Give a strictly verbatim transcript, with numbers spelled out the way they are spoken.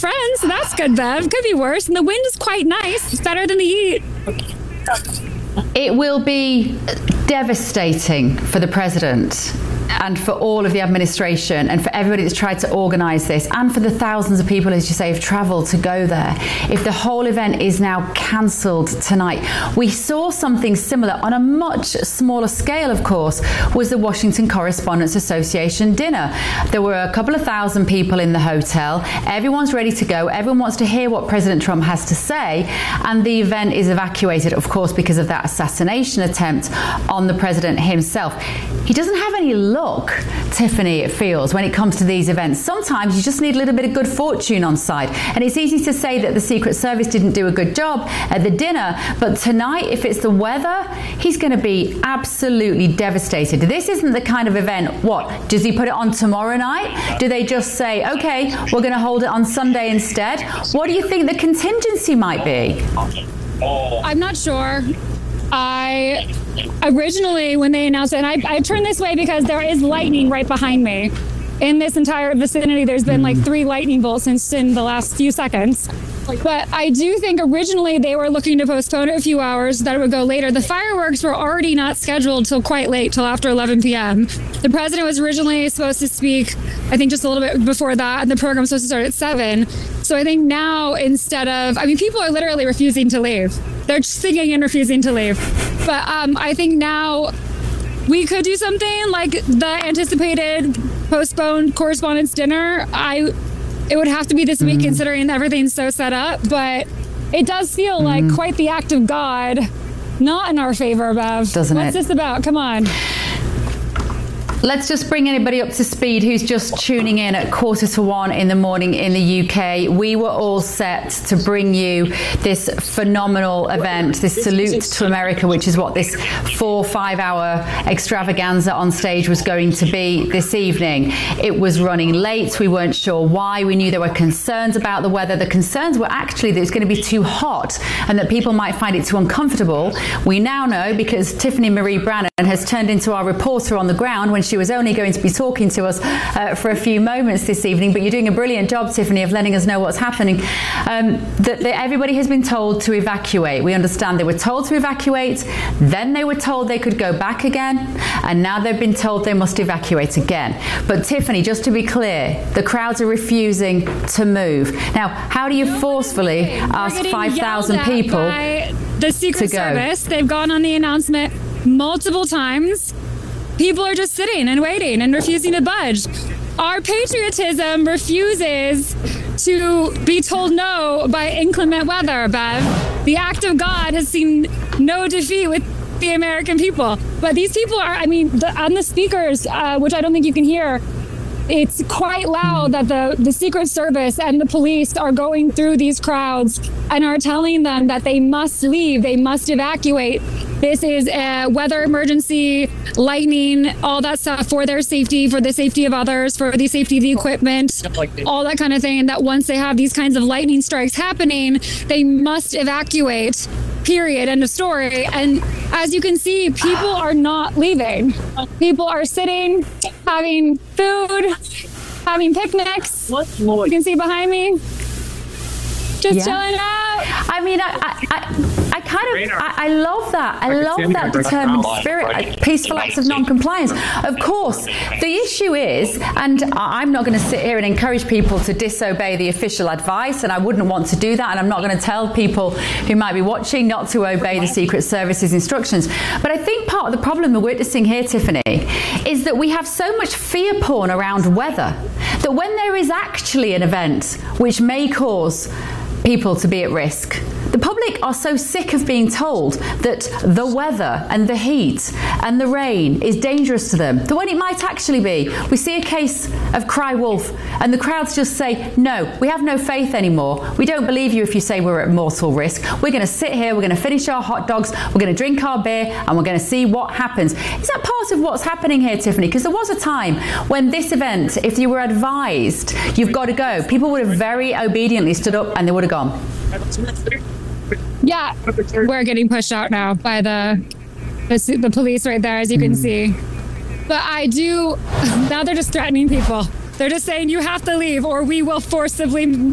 friends. So that's good, Bev. Could be worse. And the wind is quite nice. It's better than the heat. It will be devastating for the president and for all of the administration and for everybody that's tried to organise this, and for the thousands of people, as you say, have travelled to go there, if the whole event is now cancelled tonight. We saw something similar on a much smaller scale, of course, was the Washington Correspondents Association dinner. There were a couple of thousand people in the hotel. Everyone's ready to go. Everyone wants to hear what President Trump has to say, and the event is evacuated, of course, because of that assassination attempt on the president himself. He doesn't have any luck, Tiffany, it feels, when it comes to these events. Sometimes you just need a little bit of good fortune on side. And it's easy to say that the Secret Service didn't do a good job at the dinner, but tonight, if it's the weather, he's going to be absolutely devastated. This isn't the kind of event, what, does he put it on tomorrow night? Do they just say, okay, we're going to hold it on Sunday instead? What do you think the contingency might be? I'm not sure. I originally, when they announced it, and I, I turned this way because there is lightning right behind me. In this entire vicinity, there's been like three lightning bolts since in the last few seconds. But I do think originally they were looking to postpone it a few hours, that it would go later. The fireworks were already not scheduled till quite late, till after eleven p.m. The president was originally supposed to speak, I think, just a little bit before that, and the program was supposed to start at seven. So I think now, instead of, I mean, people are literally refusing to leave. They're singing and refusing to leave. But um, I think now we could do something like the anticipated postponed correspondence dinner. I, it would have to be this week, mm. considering everything's so set up. But it does feel mm. like quite the act of God, not in our favor, Bev. Doesn't What's it? this about? Come on. Let's just bring anybody up to speed who's just tuning in at quarter to one in the morning in the U K. We were all set to bring you this phenomenal event, this salute to America, which is what this four, five hour extravaganza on stage was going to be this evening. It was running late. We weren't sure why. We knew there were concerns about the weather. The concerns were actually that it's going to be too hot and that people might find it too uncomfortable. We now know, because Tiffany Marie Brannan has turned into our reporter on the ground when she was only going to be talking to us uh, for a few moments this evening, but you're doing a brilliant job, Tiffany, of letting us know what's happening. Um, that, that everybody has been told to evacuate. We understand they were told to evacuate, then they were told they could go back again, and now they've been told they must evacuate again. But Tiffany, just to be clear, the crowds are refusing to move. Now, how do you forcefully ask five thousand people by the Secret to go? Service? They've gone on the announcement multiple times. People are just sitting and waiting and refusing to budge. Our patriotism refuses to be told no by inclement weather, Bev. The act of God has seen no defeat with the American people. But these people are, I mean, the, on the speakers, uh, which I don't think you can hear, it's quite loud that the, the Secret Service and the police are going through these crowds and are telling them that they must leave, they must evacuate. This is a weather emergency, lightning, all that stuff for their safety, for the safety of others, for the safety of the equipment, all that kind of thing. And that once they have these kinds of lightning strikes happening, they must evacuate, period, end of story. And as you can see, people are not leaving. People are sitting, having food, having picnics. You can see behind me. Just yeah. chilling out. I mean, I, I, I, I kind of, I, I love that. I love that determined spirit, peaceful acts of non-compliance. Of course, the issue is, and I'm not going to sit here and encourage people to disobey the official advice, and I wouldn't want to do that, and I'm not going to tell people who might be watching not to obey the Secret Service's instructions. But I think part of the problem we're witnessing here, Tiffany, is that we have so much fear porn around weather that when there is actually an event which may cause people to be at risk, the public are so sick of being told that the weather and the heat and the rain is dangerous to them, that when it might actually be, we see a case of cry wolf and the crowds just say, no, we have no faith anymore. We don't believe you if you say we're at mortal risk. We're going to sit here, we're going to finish our hot dogs, we're going to drink our beer, and we're going to see what happens. Is that part of what's happening here, Tiffany? Because there was a time when this event, if you were advised you've got to go, people would have very obediently stood up and they would have gone. Yeah, we're getting pushed out now by the the, the police right there, as you can mm. see. But I do, now they're just threatening people. They're just saying you have to leave or we will forcibly